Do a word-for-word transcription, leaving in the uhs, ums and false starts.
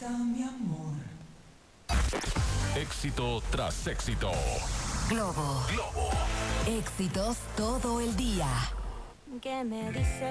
está mi amor? Éxito tras éxito. Globo. Globo. Éxitos todo el día. ¿Qué me dice